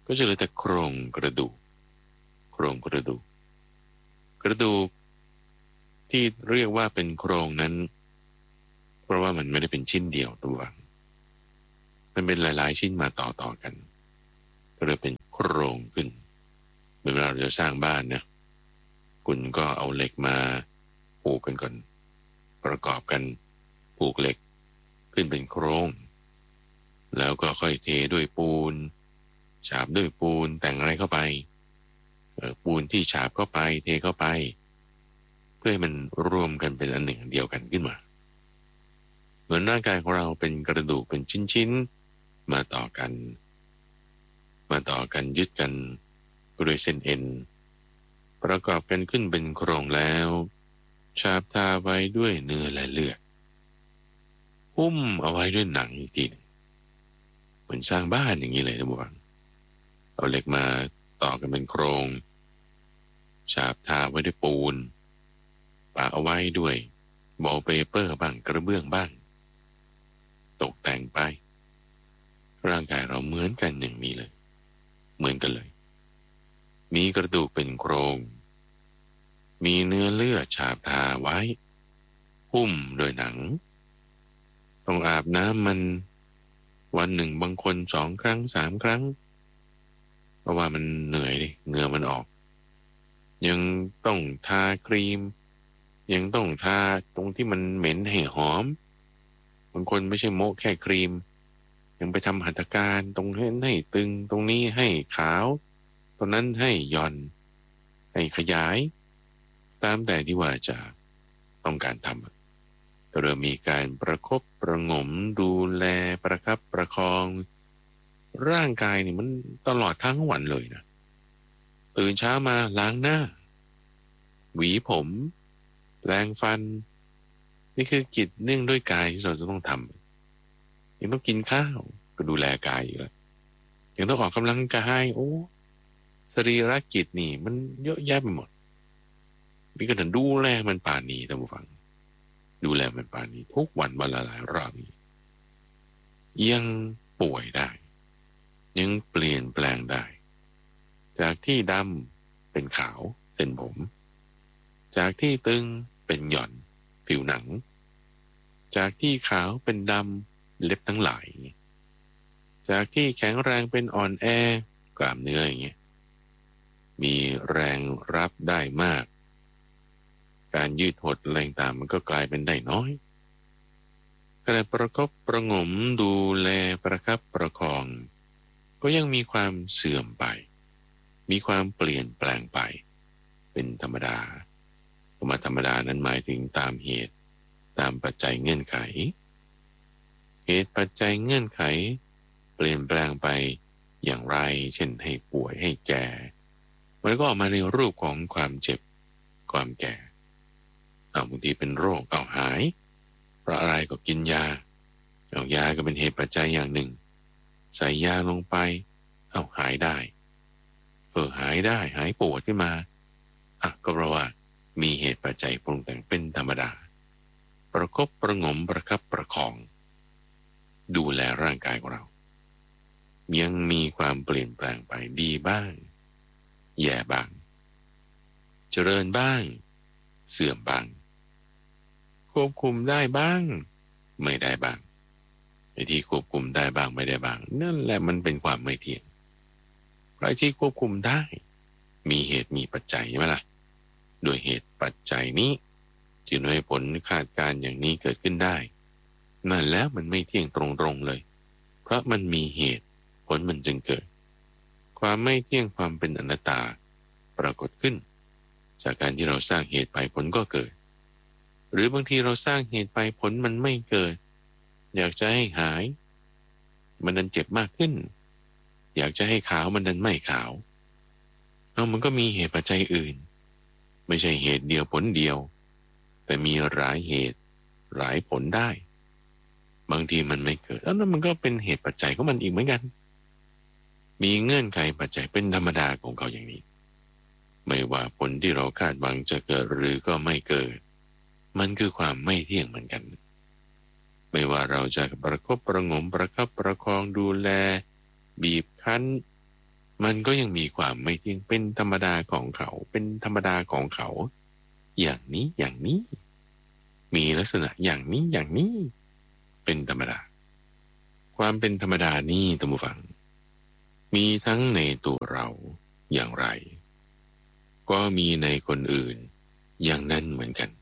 ก็จะเหลือแต่โครงกระดูกโครงกระดูกกระดูกที่เรียกว่าเป็นโครงนั้นเพราะว่ามันไม่ได้เป็นชิ้นเดียวตัวมันเป็นหลายๆชิ้นมาต่อต่อกันก็เลยเป็นโครงขึ้นเมื่อเราจะสร้างบ้านนะคุณก็เอาเหล็กมาผูกกันก่อนประกอบกันผูกเหล็กขึ้นเป็นโครงแล้วก็ค่อยเทด้วยปูนฉาบด้วยปูนแต่งอะไรเข้าไปปูนที่ฉาบเข้าไปเทเข้าไปเพื่อให้มันรวมกันเป็นอันหนึ่งอันเดียวกันขึ้นมาเหมือนร่างกายของเราเป็นกระดูกเป็นชิ้นๆมาต่อกันมาต่อกันยึดกันด้วยเส้นเอ็นประกอบกันขึ้นเป็นโครงแล้วฉาบทาไว้ด้วยเนื้อและเลือดหุ้มเอาไว้ด้วยหนังอีกทีเหมือนสร้างบ้านอย่างนี้เลยนะบุญเอาเหล็กมาต่อกันเป็นโครงฉาบทาไว้ด้วยปูนปะเอาไว้ด้วยวอลเปเปอร์บ้างกระเบื้องบ้างตกแต่งไปร่างกายเราเหมือนกันอย่างนี้เลยเหมือนกันเลยมีกระดูกเป็นโครงมีเนื้อเลือดฉาบทาไว้หุ้มโดยหนังต้องอาบน้ำมันวันหนึ่งบางคนสองครั้งสามครั้งเพราะว่ามันเหนื่อยดิเหงื่อมันออกยังต้องทาครีมยังต้องทาตรงที่มันเหม็นให้หอมบางคนไม่ใช่โม้แค่ครีมยังไปทำหัตถการตรงนั้นให้ตึงตรงนี้ให้ขาวตรงนั้นให้หย่อนให้ขยายตามแต่ที่ว่าจะต้องการทำเริ่มมีการประคบประหงมดูแลประคับประคองร่างกายนี่มันตลอดทั้งวันเลยนะตื่นเช้ามาล้างหน้าหวีผมแปรงฟันนี่คือกิจเนื่องด้วยกายที่เราจะต้องทำยังต้องกินข้าวก็ดูแลกายอยู่แล้วยังต้องออกกำลังกายโอ้สรีระกิจนี่มันเยอะแยะไปหมดนี่ก็ถึงดูแลมันป่านนี้ท่านผู้ฟังดูแลมันป่านนี้ทุกวันวันละหลายรอบนี้ยังป่วยได้ยังเปลี่ยนแปลงได้จากที่ดำเป็นขาวเส้นผมจากที่ตึงเป็นหย่อนผิวหนังจากที่ขาวเป็นดำเล็บทั้งหลายจากที่แข็งแรงเป็นอ่อนแอกล้ามเนื้ออย่างเงี้ยมีแรงรับได้มากการยืดหดแรงต่างมันก็กลายเป็นได้น้อยขณะประคบประหงมดูแลประคับประคองก็ยังมีความเสื่อมไปมีความเปลี่ยนแปลงไปเป็นธรรมดาคำว่าธรรมดานั้นหมายถึงตามเหตุตามปัจจัยเงื่อนไขเหตุปัจจัยเงื่อนไขเปลี่ยนแปลงไปอย่างไรเช่นให้ป่วยให้แก่มันก็ออกมาในรูปของความเจ็บความแก่เอาบางทีเป็นโรคเอาหายเพราะอะไรก็กินยาเอายาก็เป็นเหตุปัจจัยอย่างหนึ่งใส่ยาลงไปเอาหายได้เออหายได้หายปวดขึ้นมาอ่ะก็เพราะว่ามีเหตุปัจจัยปรุงแต่งเป็นธรรมดาประคบประหงมประคับประคองดูแลร่างกายของเรายังมีความเปลี่ยนแปลงไปดีบ้างแย่บ้างเจริญบ้างเสื่อมบ้างควบคุมได้บ้างไม่ได้บ้างไอ้ที่ควบคุมได้บ้างไม่ได้บ้างนั่นแหละมันเป็นความไม่เที่ยงไอ้ที่ควบคุมได้มีเหตุมีปัจจัยใช่ไหมล่ะโดยเหตุปัจจัยนี้จึงให้ผลคาดการณ์อย่างนี้เกิดขึ้นได้นั่นแล้วมันไม่เที่ยงตรงๆเลยเพราะมันมีเหตุผลมันจึงเกิดความไม่เที่ยงความเป็นอนัตตาปรากฏขึ้นจากการที่เราสร้างเหตุไปผลก็เกิดหรือบางทีเราสร้างเหตุไปผลมันไม่เกิดอยากจะให้หายมันดันเจ็บมากขึ้นอยากจะให้ขาวมันดันไม่ขาวเอามันก็มีเหตุปัจจัยอื่นไม่ใช่เหตุเดียวผลเดียวแต่มีหลายเหตุหลายผลได้บางทีมันไม่เกิดแล้วนั่นมันก็เป็นเหตุปัจจัยของมันอีกเหมือนกันมีเงื่อนไขปัจจัยเป็นธรรมดาของเขาอย่างนี้ไม่ว่าผลที่เราคาดหวังจะเกิดหรือก็ไม่เกิดมันคือความไม่เที่ยงเหมือนกันไม่ว่าเราจะประคบประหงมประคับประคองดูแลบีบคั้นมันก็ยังมีความไม่เที่ยงเป็นธรรมดาของเขาเป็นธรรมดาของเขาอย่างนี้อย่างนี้มีลักษณะอย่างนี้อย่างนี้เป็นธรรมดาความเป็นธรรมดานี่ท่านผู้ฟังมีทั้งในตัวเราอย่างไรก็มีในคนอื่นอย่างนั้นเหมือนกัน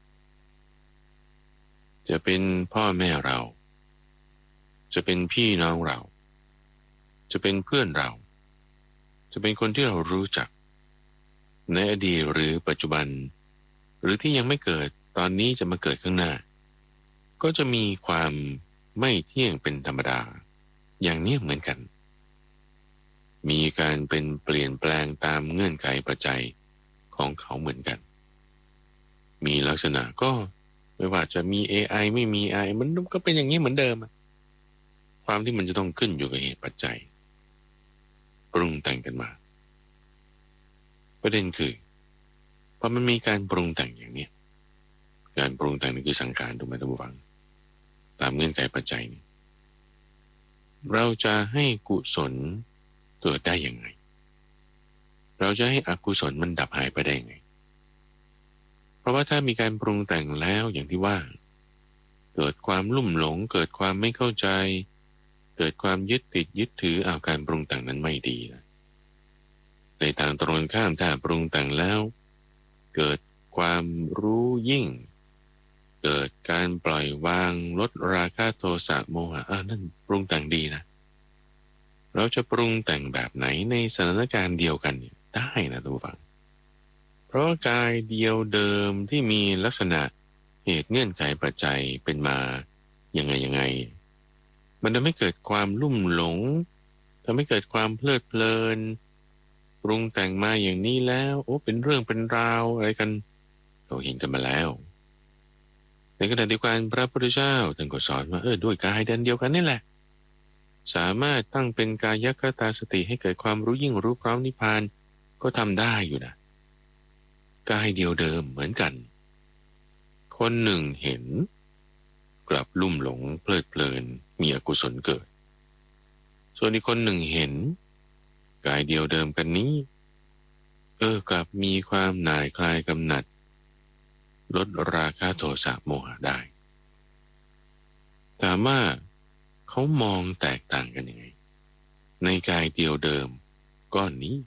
จะเป็นพ่อแม่เราจะเป็นพี่น้องเราจะเป็นเพื่อนเราจะเป็นคนที่เรารู้จักในอดีตหรือปัจจุบันหรือที่ยังไม่เกิดตอนนี้จะมาเกิดข้างหน้าก็จะมีความไม่เที่ยงเป็นธรรมดาอย่างนี้เหมือนกันมีการเป็นเปลี่ยนแปลงตามเงื่อนไขปัจจัยของเขาเหมือนกันมีลักษณะก็ไม่ว่าจะมี เอ ไอ ไม่มี เอ ไอ มันก็เป็นอย่างนี้เหมือนเดิมความที่มันจะต้องขึ้นอยู่กับเหตุปัจจัยปรุงแต่งกันมาประเด็นคือพอมันมีการปรุงแต่งอย่างนี้การปรุงแต่งนี่คือสังขารถูกไหมท่านผู้ฟังตามเงื่อนไขปัจจัยนี้เราจะให้กุศลเกิดได้ยังไงเราจะให้อกุศลมันดับหายไปได้ยังไงเพราะว่าถ้ามีการปรุงแต่งแล้วอย่างที่ว่าเกิดความลุ่มหลงเกิดความไม่เข้าใจเกิดความยึดติดยึดถือเอาการปรุงแต่งนั้นไม่ดีนะในทางตรงข้ามถ้าปรุงแต่งแล้วเกิดความรู้ยิ่งเกิดการปล่อยวางลดราคะโทสะโมหะอ่านั่นปรุงแต่งดีนะเราจะปรุงแต่งแบบไหนในสถานการณ์เดียวกันได้นะทุกฝังเพราะกายเดียวเดิมที่มีลักษณะเหตุเงื่อนไขปัจจัยเป็นมายังไงยังไงมันทำให้เกิดความลุ่มหลงทำให้เกิดความเพลิดเพลินปรุงแต่งมาอย่างนี้แล้วโอ้เป็นเรื่องเป็นราวอะไรกันเราเห็นกันมาแล้วในขณะเดียวกันพระพุทธเจ้าท่านก็สอนว่าเออด้วยกายเดินเดียวกันนี่แหละสามารถตั้งเป็นกายคตาสติให้เกิดความรู้ยิ่งรู้พร้อมนิพพานก็ทำได้อยู่นะกายเดียวเดิมเหมือนกันคนหนึ่งเห็นกลับลุ่มหลงเพลิดเพลินมีอกุศลเกิดส่วนอีกคนหนึ่งเห็นกายเดียวเดิมกันนี้เออกลับมีความหน่ายคลายกำหนัดลดราคะโทสะโมหะได้ถามว่าเขามองแตกต่างกันยังไงในกายเดียวเดิมก้อนนี้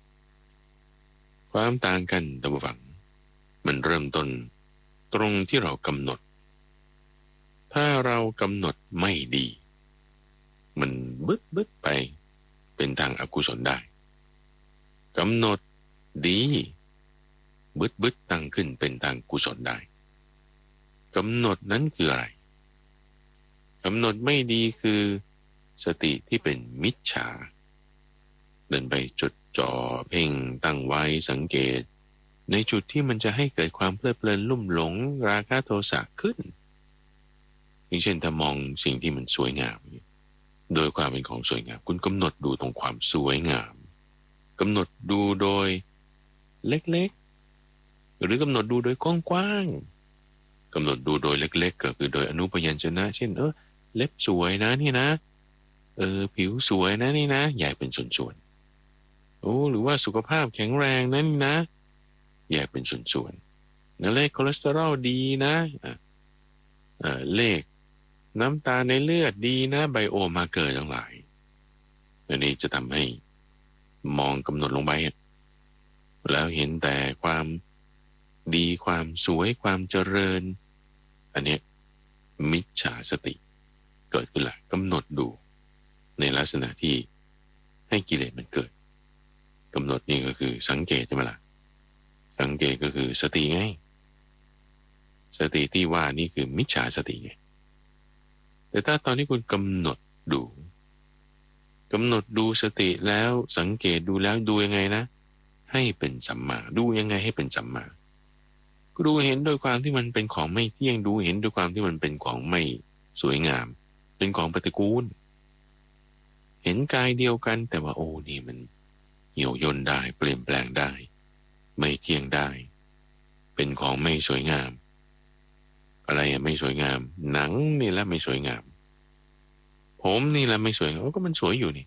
ความต่างกันตามฝังมันเริ่มต้นตรงที่เรากำหนดถ้าเรากำหนดไม่ดีมันบึดบึดไปเป็นทางอกุศลได้กำหนดดีบึดบึดตั้งขึ้นเป็นทางกุศลได้กำหนดนั้นคืออะไรกำหนดไม่ดีคือสติที่เป็นมิจฉาเดินไปจดจ่อเพ่งตั้งไว้สังเกตในจุดที่มันจะให้เกิดความเพลิดเพลินลุ่มหลงราคะโทสะขึ้นอย่างเช่นถ้ามองสิ่งที่มันสวยงามโดยความเป็นของสวยงามคุณกำหนดดูตรงความสวยงามกำหนดดูโดยเล็กๆหรือกำหนดดูโดยกว้างๆกำหนดดูโดยเล็กๆก็คือโดยอนุพยัญชนะเช่นเออเล็บสวยนะนี่นะเออผิวสวยนะนี่นะใหญ่เป็นส่วนๆโอ้หรือว่าสุขภาพแข็งแรงนะนี่นะใหญ่เป็นส่วนๆเลขคอเลสเตอรอลดีนะอ่าเออเลขน้ำตาลในเลือดดีนะไบโอมาร์เกอร์ทั้งหลายอันนี้จะทำให้มองกำหนดลงไปแล้วเห็นแต่ความดีความสวยความเจริญอันนี้มิจฉาสติเกิดขึ้นละกำหนดดูในลักษณะที่ให้กิเลสมันเกิดกำหนดนี่ก็คือสังเกตใช่ไหมล่ะสังเกตก็คือสติไงสติที่ว่านี่คือมิจฉาสติไงแต่ถ้าตอนที่คุณกำหนดดูกำหนดดูสติแล้วสังเกตดูแล้วดูยังไงนะให้เป็นสัมมาดูยังไงให้เป็นสัมมาก็ดูเห็นโดยความที่มันเป็นของไม่เที่ยงดูเห็นโดยความที่มันเป็นของไม่สวยงามเป็นของปฏิกูลเห็นกายเดียวกันแต่ว่าโอ้นี่มันเหี่ยวย่นได้เปลี่ยนแปลงได้ไม่เที่ยงได้เป็นของไม่สวยงามอะไรไม่สวยงามหนังนี่แหละไม่สวยงามผมนี่แหละไม่สวยงามก็มันสวยอยู่นี่ ก็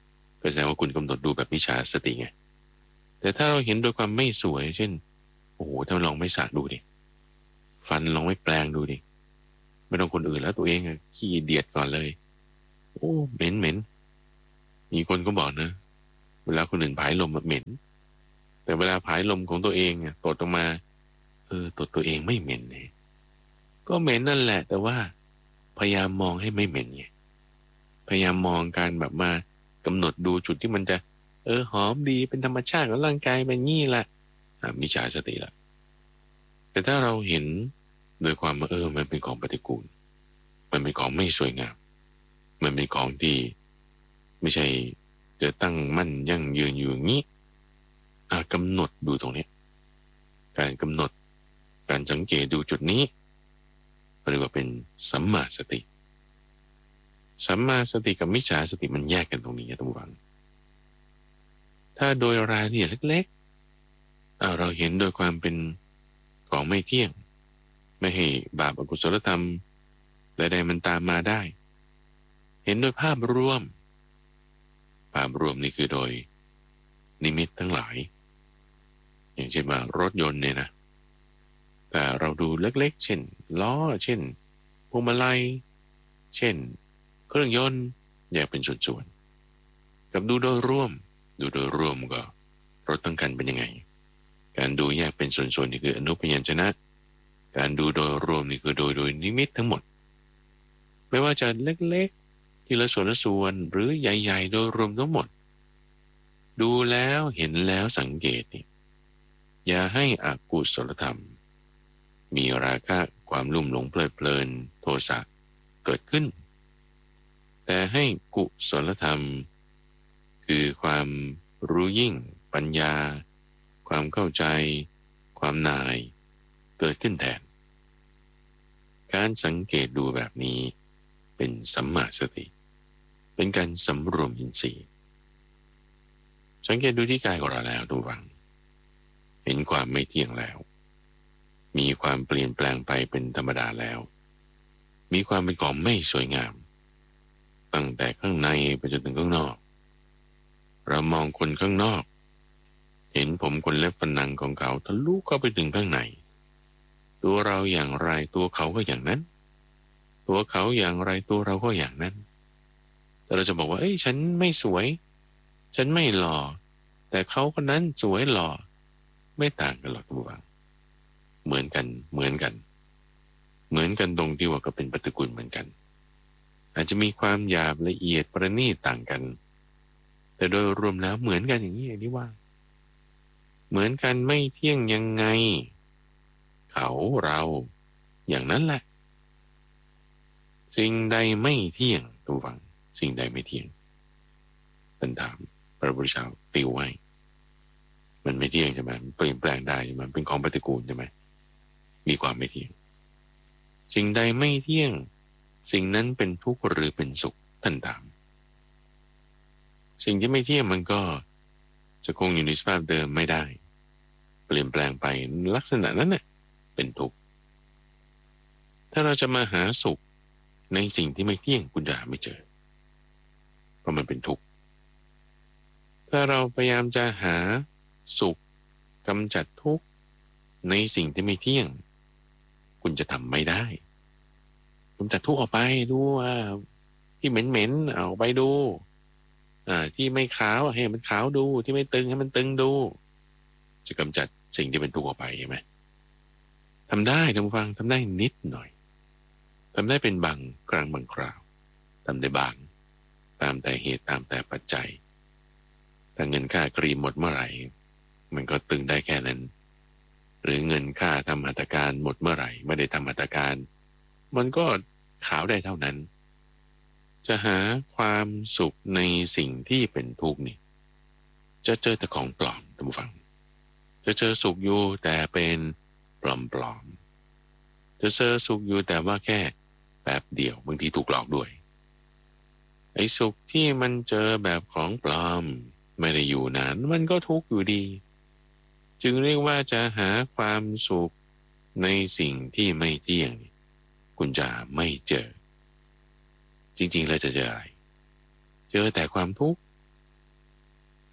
ก็แสดงว่าคุณกำหนดดูแบบมิจฉาสติไงแต่ถ้าเราเห็นโดยความไม่สวยเช่นโอ้โหถ้าลองไม่สระดูดิฟันลองไม่แปลงดูดิไม่ต้องคนอื่นแล้วตัวเองอะขี้เดียดก่อนเลยโอ้เหม็นเหม็นมีคนก็บอกนะเวลาคนอื่นผายลมมันเหม็นแต่เวลาผายลมของตัวเองเนี่ยตดออกมาเออตดตัวเองไม่เหม็นเลยก็เหม็นนั่นแหละแต่ว่าพยายามมองให้ไม่เหม็นไงพยายามมองการแบบมากำหนดดูจุดที่มันจะเออหอมดีเป็นธรรมชาติของร่างกายเป็นงี้แหละมิจฉาสติละแต่ถ้าเราเห็นโดยความเออมันเป็นของปฏิกูลมันเป็นของไม่สวยงามมันเป็นของที่ไม่ใช่จะตั้งมั่นยั่งยืนอยู่อย่างนี้กำหนดดูตรงนี้การกำหนดการสังเกตดูจุดนี้เรียกว่าเป็นสัมมาสติสัมมาสติกับมิจฉาสติมันแยกกันตรงนี้นะทุกท่านถ้าโดยรายละเอียดเล็กๆเราเห็นโดยความเป็นของไม่เที่ยงไม่ให้บาปอกุศลธรรมใดๆมันตามมาได้เห็นโดยภาพรวมภาพรวมนี่คือโดยนิมิตทั้งหลายอย่างเช่นว่ารถยนต์เนี่ยนะแต่เราดูเล็กๆเช่นล้อเช่นพวงมาลัยเช่นเครื่องยนต์แยกเป็นส่วนๆกับดูโดยรวมดูโดยรวมก็รถทั้งคันเป็นยังไงการดูแยกเป็นส่วนๆนี่คืออนุพยัญชนะการดูโดยรวมนี่คือโดยโดยนิมิตทั้งหมดไม่ว่าจะเล็กๆทีละส่วนละส่วนหรือใหญ่ๆโดยรวมทั้งหมดดูแล้วเห็นแล้วสังเกตนี่อย่าให้อกุศลธรรมมีราคะความลุ่มหลงเพลิดเพลินโทสะเกิดขึ้นแต่ให้กุศลธรรมคือความรู้ยิ่งปัญญาความเข้าใจความหน่ายเกิดขึ้นแทนการสังเกตดูแบบนี้เป็นสัมมาสติเป็นการสำรวมอินทรีย์สังเกตดูที่กายของเราแล้วดูวังเห็นความไม่เที่ยงแล้วมีความเปลี่ยนแปลงไปเป็นธรรมดาแล้วมีความเป็นของไม่สวยงามตั้งแต่ข้างในไปจนถึงข้างนอกเรามองคนข้างนอกเห็นผมขนเล็บฟันหนังของเขาทะลุเข้าไปถึงข้างในตัวเราอย่างไรตัวเขาก็อย่างนั้นตัวเขาอย่างไรตัวเราก็อย่างนั้นแต่เราจะบอกว่าเอ้ยฉันไม่สวยฉันไม่หล่อแต่เขาคนนั้นสวยหล่อไม่ต่างกันหรอกทุกท่านเหมือนกันเหมือนกันเหมือนกันตรงที่ว่าก็เป็นปฏิกูลเหมือนกันอาจจะมีความหยาบละเอียดประณีตต่างกันแต่โดยรวมแล้วเหมือนกันอย่างนี้อย่างที่ว่าเหมือนกันไม่เที่ยงยังไงเขาเราอย่างนั้นแหละสิ่งใดไม่เที่ยงทุกฝังสิ่งใดไม่เที่ยงท่านถามพระพุทธเจ้าติวไว้มันไม่เที่ยงใช่ไหมเปลี่ยนแปลงได้ใช่ไหมเป็นของปฏิกูลใช่ไหมมีความไม่เที่ยงสิ่งใดไม่เที่ยงสิ่งนั้นเป็นทุกข์หรือเป็นสุขท่านถามสิ่งที่ไม่เที่ยงมันก็จะคงอยู่ในสภาพเดิมไม่ได้เปลี่ยนแปลงไปลักษณะนั้นเน่ะเป็นทุกข์ถ้าเราจะมาหาสุขในสิ่งที่ไม่เที่ยงคุณจะหาไม่เจอเพราะมันเป็นทุกข์ถ้าเราพยายามจะหาสุขกำจัดทุกข์ในสิ่งที่ไม่เที่ยงคุณจะทำไม่ได้คุณจัดทุกข์ออกไปดูอ่าที่เหม็นๆเอาไปดูอ่าที่ไม่ขาวให้มันขาวดูที่ไม่ตึงให้มันตึงดูจะกำจัดสิ่งที่เป็นทุกข์ออกไปใช่ไหมทำได้ท่านผู้ฟังทำได้นิดหน่อยทำได้เป็นบางครั้งบางคราวทำได้บางตามแต่เหตุตามแต่ปัจจัยถ้าเงินค่าครีมหมดเมื่อไหร่มันก็ตึงได้แค่นั้นหรือเงินค่าทำหัตถการหมดเมื่อไหร่ไม่ได้ทำหัตถการมันก็ขาวได้เท่านั้นจะหาความสุขในสิ่งที่เป็นทุกข์นี่จะเจอแต่ของปลอมท่านผู้ฟังจะเจอสุขอยู่แต่เป็นปลอมๆจะเจอสุขอยู่แต่ว่าแค่แป๊บเดียวบางทีถูกหลอกด้วยไอ้สุขที่มันเจอแบบของปลอมไม่ได้อยู่นานมันก็ทุกข์อยู่ดีจึงเรียกว่าจะหาความสุขในสิ่งที่ไม่เที่ยงคุณจะไม่เจอจริงๆแล้วจะเจออะไรเจอแต่ความทุกข์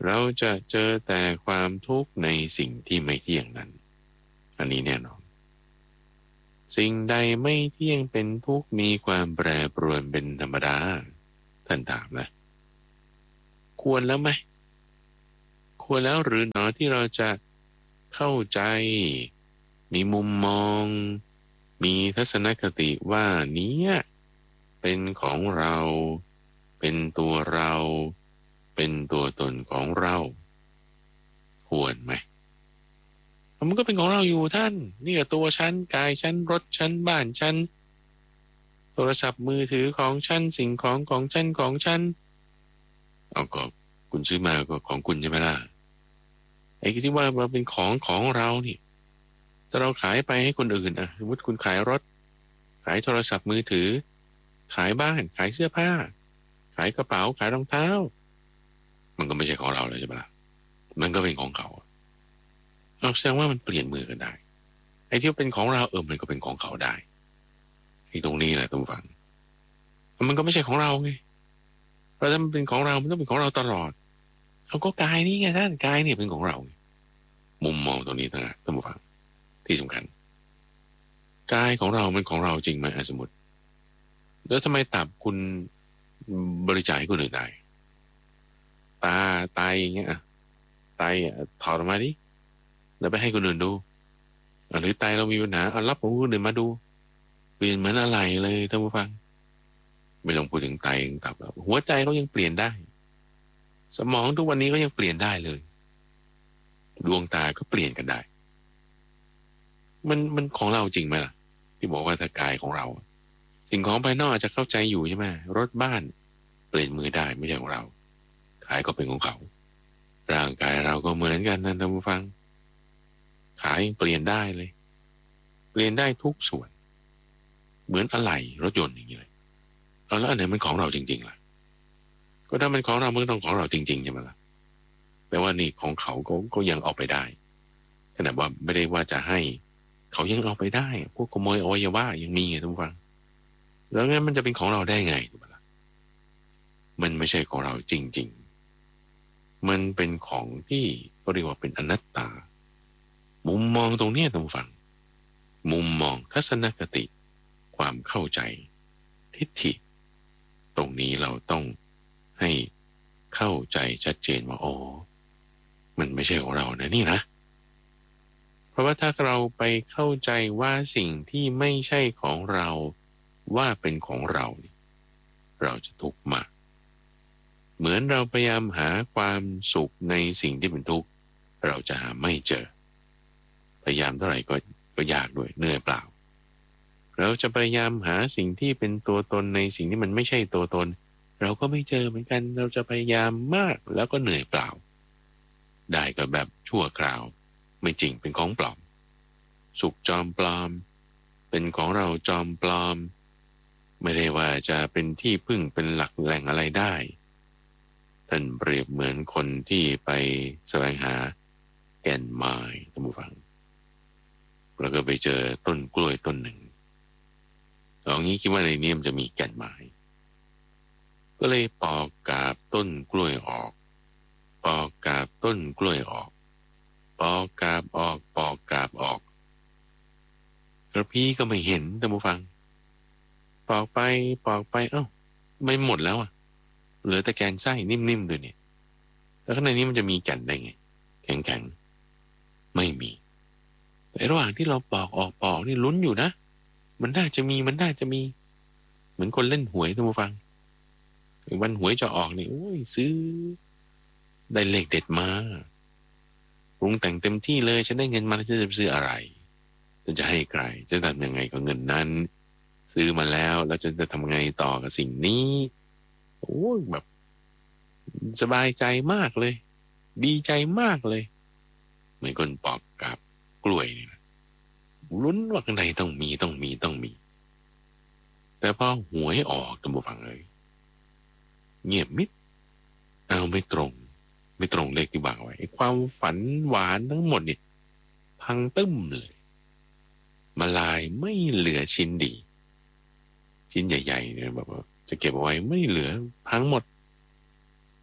เราจะเจอแต่ความทุกข์ในสิ่งที่ไม่เที่ยงนั้นอันนี้แน่นอนสิ่งใดไม่เที่ยงเป็นทุกข์มีความแปรปรวนเป็นธรรมดาท่านถามนะควรแล้วไหมควรแล้วหรือหนอที่เราจะเข้าใจมีมุมมองมีทัศนคติว่านี้เป็นของเราเป็นตัวเราเป็นตัวตนของเราควรไหมมันก็เป็นของเราอยู่ท่านนี่ก็ตัวฉันกายฉันรถฉันบ้านฉันโทรศัพท์มือถือของฉันสิ่งของของฉันของฉันเอาก็คุณซื้อมาก็ของคุณใช่ไหมล่ะไอ้ที่ว่าเราเป็นของของเรานี่ถ้าเราขายไปให้คนอื่นอ่ะสมมติคุณขายรถขายโทรศัพท์มือถือขายบ้านขายเสื้อผ้าขายกระเป๋าขายรองเท้ามันก็ไม่ใช่ของเราเลยใช่ไหมล่ะมันก็เป็นของเขาเอาแสดงว่ามันเปลี่ยนมือกันได้ไอ้ที่เป็นของเราเออมันก็เป็นของเขาได้ไอ้ตรงนี้แหละต้องฟังมันก็ไม่ใช่ของเราไงเพราะถ้ามันเป็นของเรามันต้องเป็นของเราตลอดเอาก็กายนี่ไงท่านกายเนี่ยเป็นของเรามุมมองตรงนี้ต่างหากท่านผู้ฟังที่สำคัญกายของเรามันของเราจริงไหมสมมติแล้วทำไมตับคุณบริจาคให้คนอื่นได้ตาไตอย่างเงี้ยไตถอดออกมาดิแล้วไปให้คนอื่นดูหรือไตเรามีปัญหาเอารับของคนอื่นมาดูเปลี่ยนเหมือนอะไรเลยท่านผู้ฟังไม่ต้องพูดถึงไตตับแล้วหัวใจเขายังเปลี่ยนได้สมองทุกวันนี้ก็ยังเปลี่ยนได้เลยดวงตาก็เปลี่ยนกันได้มันมันของเราจริงไหมล่ะที่บอกว่าถ้ากายของเราสิ่งของภายนอกอาจจะเข้าใจอยู่ใช่ไหมรถบ้านเปลี่ยนมือได้ไม่ใช่ของเราขายก็เป็นของเขาร่างกายเราก็เหมือนกันนะท่านผู้ฟังขายเปลี่ยนได้เลยเปลี่ยนได้ทุกส่วนเหมือนอะไหล่รถยนต์อย่างนี้เลยเอาแล้วอันไหนมันของเราจริงๆล่ะก็ถ้ามันของเรามันก็ต้องของเราจริงๆใช่ไหมล่ะแต่ว่านี่ของเขาก็ก็ยังเอาไปได้ขนาดว่าไม่ได้ว่าจะให้เขายังเอาไปได้พวกขโมยอวัยวะยังมีไงท่านผู้ฟังแล้วงั้นมันจะเป็นของเราได้ไงถูกไหมล่ะมันไม่ใช่ของเราจริงๆมันเป็นของที่ก็เรียกว่าเป็นอนัตตามุมมองตรงนี้ท่านผู้ฟังมุมมองทัศนคติความเข้าใจทิฏฐิตรงนี้เราต้องให้เข้าใจชัดเจนว่าอ๋อมันไม่ใช่ของเรานะนี่นะเพราะว่าถ้าเราไปเข้าใจว่าสิ่งที่ไม่ใช่ของเราว่าเป็นของเราเราจะทุกข์มากเหมือนเราพยายามหาความสุขในสิ่งที่เป็นทุกข์เราจะหาไม่เจอพยายามเท่าไหร่ก็ก็ยากด้วยเหนื่อยเปล่าเราจะพยายามหาสิ่งที่เป็นตัวตนในสิ่งที่มันไม่ใช่ตัวตนเราก็ไม่เจอเหมือนกันเราจะพยายามมากแล้วก็เหนื่อยเปล่าได้ก็แบบชั่วคราวไม่จริงเป็นของปลอมสุขจอมปลอมเป็นของเราจอมปลอมไม่ได้ว่าจะเป็นที่พึ่งเป็นหลักแหล่งอะไรได้ท่านเปรียบเหมือนคนที่ไปแสวงหาแก่นไม้ท่านผู้ฟังแล้วก็ไปเจอต้นกล้วยต้นหนึ่งเอางี้คิดว่าในนี้มันจะมีแก่นไม้ก็เลยปอกกาบต้นกล้วยออกปอกกาบต้นกล้วยออกปอกกาบออกปอกกาบออกกระพี้ก็ไม่เห็นท่านผู้ฟังปอกไปปอกไปเอ้าไม่หมดแล้วอ่ะเหลือแต่แกนไส้นิ่มๆด้วยเนี่ยแล้วข้างในนี้มันจะมีแก่นได้ไงแข็งๆไม่มีแต่ระหว่างที่เราปอกออกปอกนี่ลุ้นอยู่นะมันน่าจะมีมันน่าจะมีเหมือนคนเล่นหวยท่านผู้ฟังวันหวยจะออกนี่โอ้ยซื้อได้เลขเด็ดมาปรุงแต่งเต็มที่เลยฉันได้เงินมาแล้วจะไปซื้ออะไรจะจะให้ใครจะทำยังไงกับเงินนั้นซื้อมาแล้วแล้วจะจะทำไงต่อกับสิ่งนี้โอ้ยแบบสบายใจมากเลยดีใจมากเลยเหมือนคนปอกกับกล้วยนี่นะลุ้นว่าข้างในต้องมีต้องมีต้องมีแต่พอหวยออกท่านผู้ฟังเลยเงียบมิดเอาไม่ตรงไม่ตรงเลขที่วางไว้ความฝันหวานทั้งหมดเนี่ยพังตึ้มเลยมาลายไม่เหลือชิ้นดีชิ้นใหญ่ๆเนี่ยแบบว่าจะเก็บเอาไว้ไม่เหลือพังหมด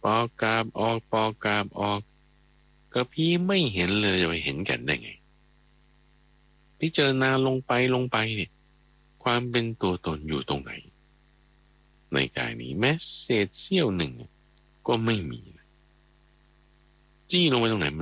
ปอกาบออกปอกาบออกกระพี้ไม่เห็นเลยจะไปเห็นกันได้ไงพิจารณาลงไปลงไปเนี่ยความเป็นตัวตนอยู่ตรงไหนในกายนี้แม้เศษเสี้ยวหนึ่งก็ไม่มีจี้ลงไปตรงไหนมัน